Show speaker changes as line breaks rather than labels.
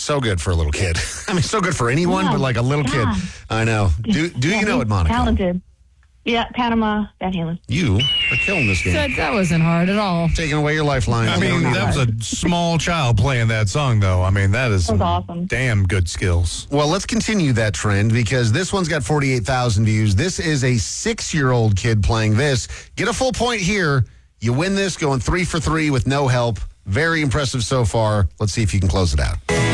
So good for a little kid. I mean, so good for anyone, but like a little kid. I know. Do you know it, Monica?
Talented. Yeah, Panama, Van Halen.
You are killing this game.
That wasn't hard at all.
Taking away your lifeline.
I mean, that was a small child playing that song, though. I mean, that is
awesome.
Damn good skills.
Well, let's continue that trend because this one's got 48,000 views. This is a 6-year-old kid playing this. Get a full point here. You win this going 3 for 3 with no help. Very impressive so far. Let's see if you can close it out.